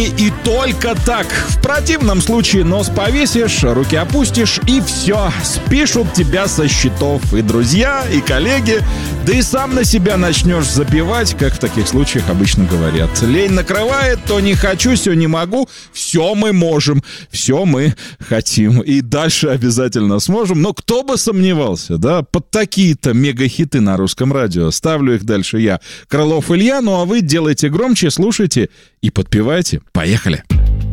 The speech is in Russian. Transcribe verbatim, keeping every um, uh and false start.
и только так. В противном случае нос повесишь, руки опустишь и все. Спишут тебя со счетов и друзья, и коллеги. Да и сам на себя начнешь запивать, как в таких случаях обычно говорят. Лень накрывает, то не хочу, все не могу. Все мы можем, все мы хотим. И дальше обязательно сможем. Но кто бы сомневался, да? Под такие-то мегахиты на русском радио. Ставлю их дальше я, Крылов Илья. Ну а вы делайте громче, слушайте и подпевайте. Поехали!